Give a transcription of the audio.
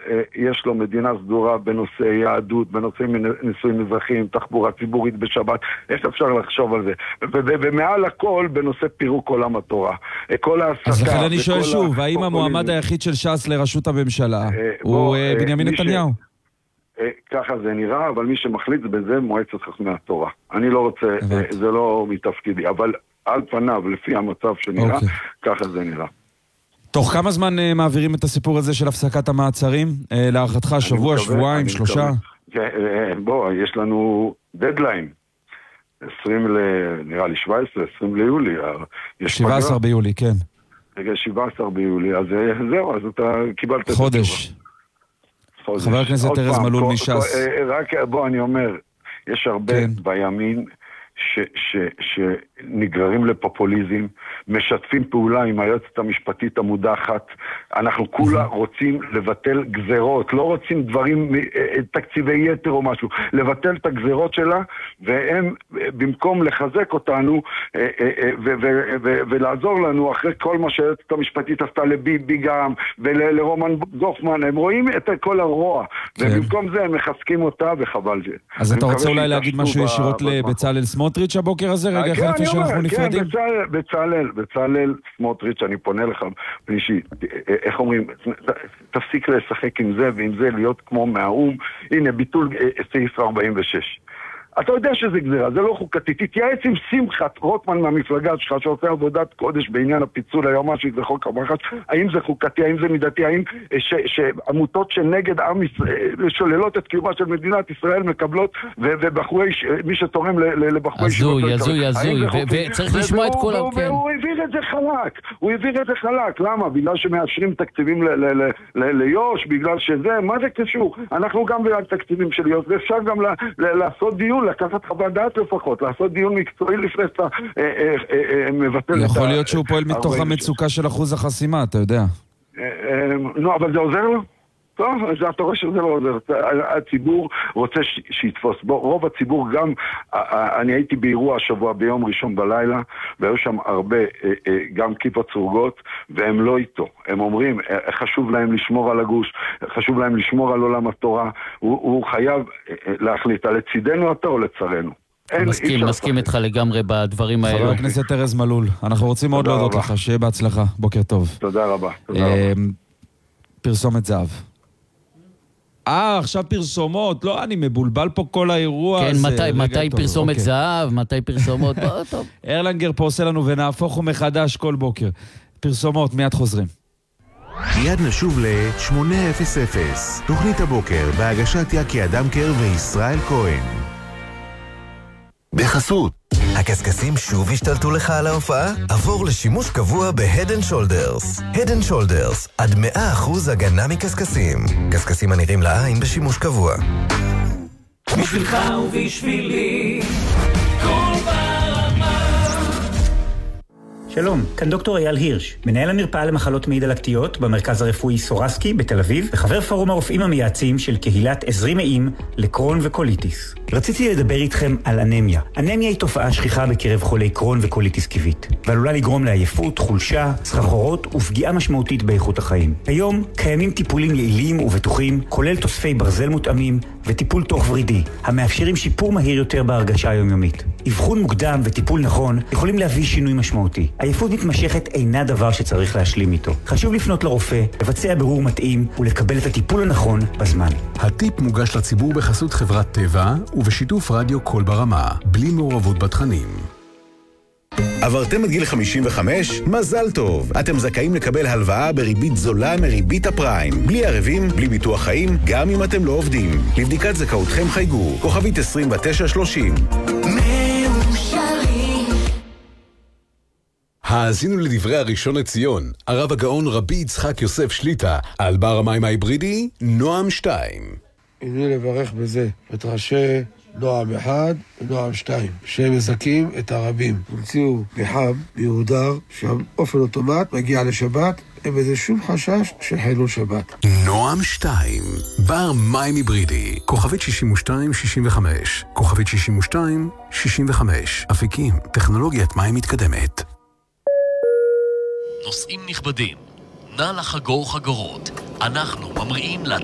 יש לו מדינה סדורה בנושא יהדות, בנושא נישואים אזרחיים, תחבורה ציבורית בשבת, איך אפשר לחשוב על זה? ומעל הכל בנושא פירוק עולם התורה. כל ההסתה... אז לכן אני שואל שוב, האם המועמד היחיד של ש"ס לראשות הממשלה הוא בנימין נתניהו? ככה זה נראה, אבל מי שמחליט בזה מועצת חכמי התורה. אני לא רוצה, זה לא מתפקידי, אבל על פניו, לפי המצב שנראה, ככה זה נראה. תוך כמה זמן מעבירים את הסיפור הזה של הפסקת המעצרים? להערכתך שבוע, שבועיים, 3? בוא, יש לנו דדליין. 20 נראה לי 17, 20 ליולי. 17 ביולי, כן. רגע, 17 ביולי, אז זהו, אז אתה קיבלת... חודש. חבר הכנסת ארז מלול מש"ס. רק בוא, אני אומר, יש הרבה בימין שנגררים לפופוליזם, משתפים פעולה עם היועצת המשפטית המודחת. אנחנו כולה רוצים לבטל גזרות, לא רוצים דברים, תקציבי יתר או משהו, לבטל את הגזרות שלה, והם במקום לחזק אותנו ולעזור לנו אחרי כל מה שהיועצת המשפטית עשתה לביבי גם ולרומן גופמן, הם רואים את כל הרוע, ובמקום זה הם מחזקים אותה וחבל זה. אז אתה רוצה אולי להגיד משהו ישירות לבצלאל סמוטריץ' הבוקר הזה, רגע אחרי שאנחנו נפרדים? כן, בצלאל סמוטריץ', אני פונה לך, איך אומרים, תפסיק לשחק עם זה ועם זה, להיות כמו מהאום, הנה ביטול סעיף 46. אתה יודע שזה גזירה, זה לא חוקתי. תתייעץ עם שמחת רוטמן מהמפלגה שלך שעושה עבודת קודש בעניין הפיצול היועמ"שית וחוק המח"ש, האם זה חוקתי, האם זה מידתי, האם שעמותות שנגד עם ישראל שוללות את קיומה של מדינת ישראל מקבלות, ובחורי, מי שתורם לבחורי ישיבות... הזוי, וצריך לשמוע את כל... והוא העביר את זה חלק, הוא העביר את זה חלק. למה? בגלל שמאשרים תקציבים ליו"ש, בגלל שזה, מה זה קשור? אנחנו גם בעד תקציבים של יו"ש, ואפשר גם לעשות דיון, לקחת חוות דעת לפחות, לעשות דיון מקצועי לפני שאתה מבטל את ה... יכול להיות שהוא פועל מתוך המצוקה של אחוז החסימה, אתה יודע. נו, אבל זה עוזר לו? טוב, אתה רואה שזה לא עוזר. הציבור רוצה שיתפוס. רוב הציבור גם, אני הייתי באירוע השבוע ביום ראשון בלילה, והיו שם הרבה גם כיפות סרוגות, והם לא איתו. הם אומרים, חשוב להם לשמור על הגוש, חשוב להם לשמור על עולם התורה, הוא חייב להחליט, על לצידנו אתה או לצרנו. מסכים איתך לגמרי בדברים האלה. חבר הכנסת ארז מלול, אנחנו רוצים מאוד להודות לך, שיהיה בהצלחה, בוקר טוב. תודה רבה. פרסומת זהב. עכשיו פרסומות, לא, אני מבולבל פה כל האירוע. כן, מתי פרסומת זהב, מתי פרסומות, טוב. ארלנגר פה עושה לנו ונהפוך מחדש כל בוקר. פרסומות, מיד חוזרים. מיד נשוב ל-800, תוכנית הבוקר בהגשת יקי אדמקר וישראל כהן. בחסות הקסקסים שוב השתלטו לך על ההופעה? עבור לשימוש קבוע ב-Head & Shoulders. Head & Shoulders, עד 100% הגנה מקסקסים. קסקסים הנראים לעין בשימוש קבוע. בשבילך ובשבילי, כל ברמה. שלום, כאן דוקטור אייל הירש, מנהל המרפאה למחלות מעי דלקתיות במרכז הרפואי סורסקי בתל אביב, וחבר פורום הרופאים המייעצים של קהילת עזרים מעיים לקרון וקוליטיס. רציתי לדבר איתכם על אנמיה. אנמיה היא תופעה שכיחה בקרב חולי קרון וקוליטיס כיבית, ועלולה לגרום לעייפות, חולשה, סחרחורות ופגיעה משמעותית באיכות החיים. היום קיימים טיפולים יעילים ובטוחים, כולל תוספי ברזל מותאמים וטיפול תוך ורידי, המאפשרים שיפור מהיר יותר בהרגשה היומיומית. אבחון מוקדם וטיפול נכון יכולים להביא שינוי משמעותי. עייפות מתמשכת אינה דבר שצריך להשלים איתו. חשוב לפנות לרופא, לבצע בירור מתאים ולקבל את הטיפול הנכון בזמן. הטיפ מוגש לציבור בחסות חברת טבע ובשיתוף רדיו כל ברמה, בלי מעורבות בתכנים. עברתם את גיל 55? מזל טוב! אתם זכאים לקבל הלוואה בריבית זולה מריבית הפריים. בלי ערבים, בלי ביטוח חיים, גם אם אתם לא עובדים. לבדיקת זכאותכם חייגו, כוכבית 2930. האזינו לדברי הראשון לציון, הרב הגאון רבי יצחק יוסף שליטה, על בר המים ההיברידי, נועם 2. הנה לברך בזה את ראשי נועם 1 ונועם 2, שהם מזכים את הרבים. הוציאו פחם מיהודר, שהאופן אוטומט מגיע לשבת, אין בזה שום חשש של חילול שבת. נועם 2, בר מים היברידי, כוכבית 6265, כוכבית 6265, אפיקים, טכנולוגיית מים מתקדמת. נוסעים נכבדים, נא לחגור חגורות. אנחנו ממריאים